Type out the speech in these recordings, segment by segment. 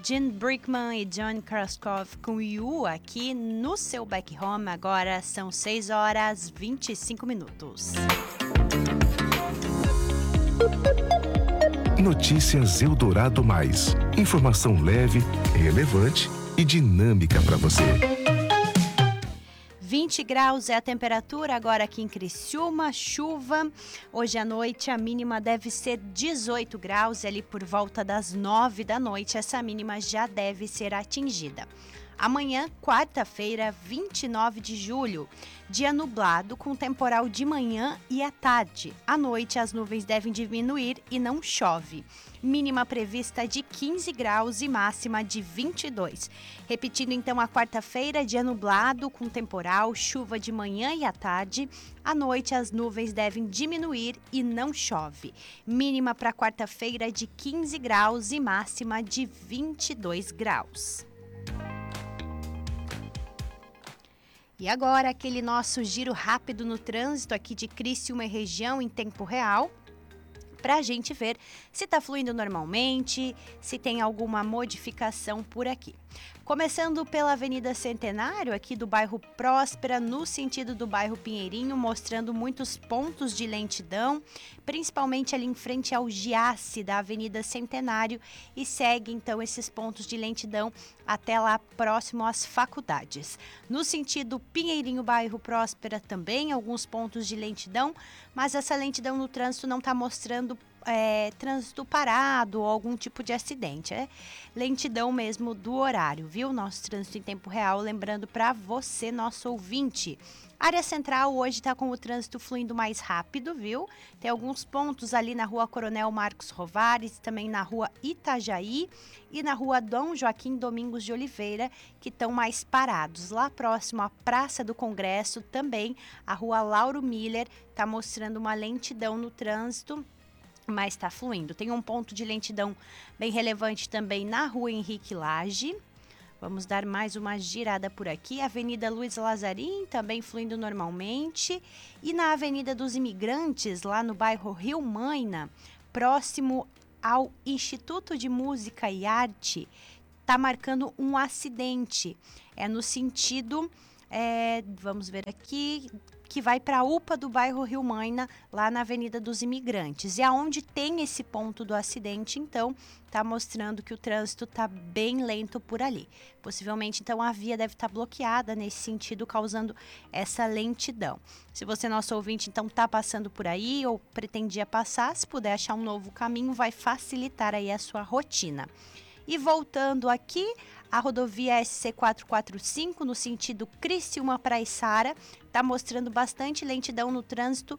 Gene Brickman e John Kraskow com You aqui no seu Back Home. Agora são 6h25. Notícias Eldorado Mais. Informação leve, relevante e dinâmica para você. 20 graus é a temperatura agora aqui em Criciúma, chuva. Hoje à noite a mínima deve ser 18 graus e ali por volta das 9 da noite essa mínima já deve ser atingida. Amanhã, quarta-feira, 29 de julho, dia nublado com temporal de manhã e à tarde. À noite as nuvens devem diminuir e não chove. Mínima prevista de 15 graus e máxima de 22. Repetindo então a quarta-feira, dia nublado com temporal, chuva de manhã e à tarde. À noite as nuvens devem diminuir e não chove. Mínima para quarta-feira de 15 graus e máxima de 22 graus. E agora aquele nosso giro rápido no trânsito aqui de Criciúma e região em tempo real, para a gente ver se está fluindo normalmente, se tem alguma modificação por aqui. Começando pela Avenida Centenário, aqui do bairro Próspera, no sentido do bairro Pinheirinho, mostrando muitos pontos de lentidão, principalmente ali em frente ao Giasse da Avenida Centenário, e segue então esses pontos de lentidão até lá próximo às faculdades. No sentido Pinheirinho, bairro Próspera, também alguns pontos de lentidão, mas essa lentidão no trânsito não está mostrando trânsito parado ou algum tipo de acidente, lentidão mesmo do horário, viu? Nosso trânsito em tempo real, lembrando para você, nosso ouvinte. Área central hoje está com o trânsito fluindo mais rápido, viu? Tem alguns pontos ali na rua Coronel Marcos Rovares, também na rua Itajaí e na rua Dom Joaquim Domingos de Oliveira, que estão mais parados. Lá próximo à Praça do Congresso, também a rua Lauro Miller está mostrando uma lentidão no trânsito, mas está fluindo. Tem um ponto de lentidão bem relevante também na rua Henrique Lage. Vamos dar mais uma girada por aqui. Avenida Luiz Lazarim também fluindo normalmente. E na Avenida dos Imigrantes, lá no bairro Rio Maina, próximo ao Instituto de Música e Arte, está marcando um acidente. É no sentido, vamos ver aqui, que vai para a UPA do bairro Rio Maina, lá na Avenida dos Imigrantes. E aonde tem esse ponto do acidente, então, está mostrando que o trânsito está bem lento por ali. Possivelmente, então, a via deve estar bloqueada nesse sentido, causando essa lentidão. Se você, nosso ouvinte, então, está passando por aí ou pretendia passar, se puder achar um novo caminho, vai facilitar aí a sua rotina. E voltando aqui, a rodovia SC445, no sentido Criciúma-Praiçara, está mostrando bastante lentidão no trânsito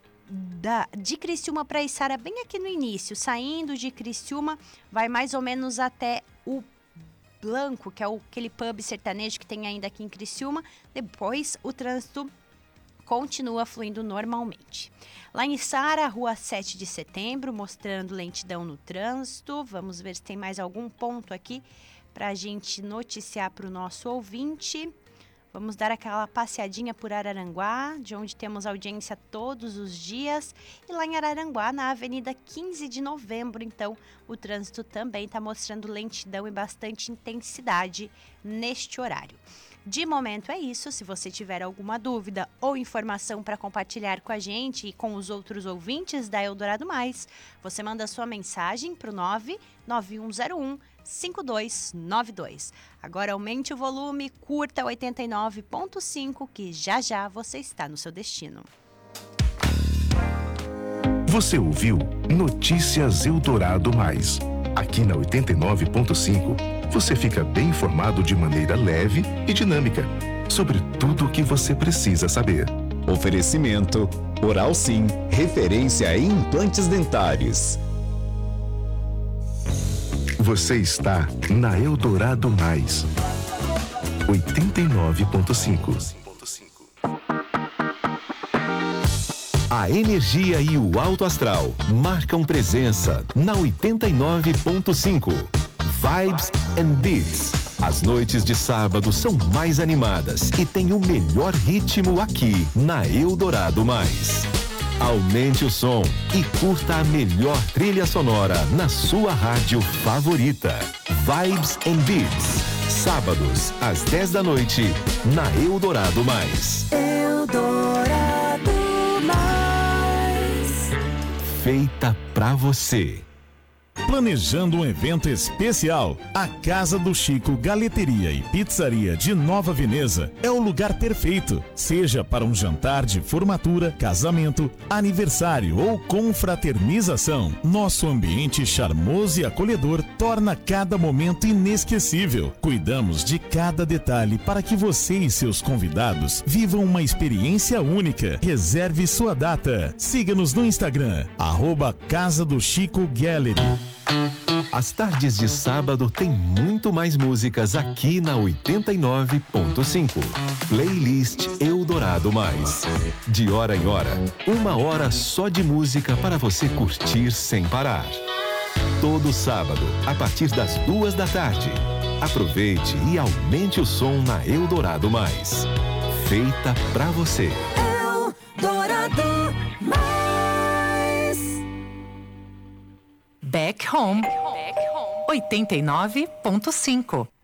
de Criciúma para Içara, bem aqui no início. Saindo de Criciúma, vai mais ou menos até o Blanco, que é aquele pub sertanejo que tem ainda aqui em Criciúma. Depois, o trânsito continua fluindo normalmente. Lá em Içara, rua 7 de setembro, mostrando lentidão no trânsito. Vamos ver se tem mais algum ponto aqui para a gente noticiar para o nosso ouvinte. Vamos dar aquela passeadinha por Araranguá, de onde temos audiência todos os dias. E lá em Araranguá, na Avenida 15 de Novembro, então, o trânsito também está mostrando lentidão e bastante intensidade neste horário. De momento é isso. Se você tiver alguma dúvida ou informação para compartilhar com a gente e com os outros ouvintes da Eldorado Mais, você manda sua mensagem para o 99101-5292. Agora aumente o volume, curta 89.5, que já já você está no seu destino. Você ouviu Notícias Eldorado Mais. Aqui na 89.5, você fica bem informado de maneira leve e dinâmica sobre tudo o que você precisa saber. Oferecimento Oral Sim, referência em implantes dentários. Você está na Eldorado Mais. 89.5. A energia e o alto astral marcam presença na 89.5. Vibes and Beats. As noites de sábado são mais animadas e tem o melhor ritmo aqui na Eldorado Mais. Aumente o som e curta a melhor trilha sonora na sua rádio favorita. Vibes and Beats. Sábados, às 10 da noite, na Eldorado Mais. Eldorado Mais. Feita pra você. Planejando um evento especial? A Casa do Chico Galeteria e Pizzaria de Nova Veneza é o lugar perfeito, seja para um jantar de formatura, casamento, aniversário ou confraternização. Nosso ambiente charmoso e acolhedor torna cada momento inesquecível. Cuidamos de cada detalhe para que você e seus convidados vivam uma experiência única. Reserve sua data. Siga-nos no Instagram, @Casa do Chico Gallery. As tardes de sábado tem muito mais músicas aqui na 89.5. Playlist Eldorado Mais. De hora em hora, 1 hora só de música para você curtir sem parar. Todo sábado, a partir das 2 da tarde. Aproveite e aumente o som na Eldorado Mais. Feita pra você. Eldorado Mais. Back Home 89.5.